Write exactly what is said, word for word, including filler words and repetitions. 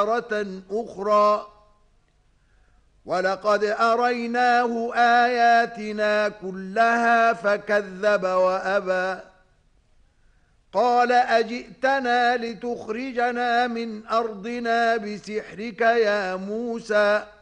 مرة أخرى ولقد أريناه آياتنا كلها فكذب وأبى قال أجئتنا لتخرجنا من أرضنا بسحرك يا موسى